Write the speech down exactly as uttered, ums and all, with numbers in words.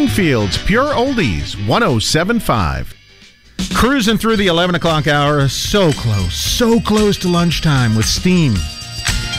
Springfield's Pure Oldies, one oh seven point five. Cruising through the eleven o'clock hour, so close, so close to lunchtime with Steam.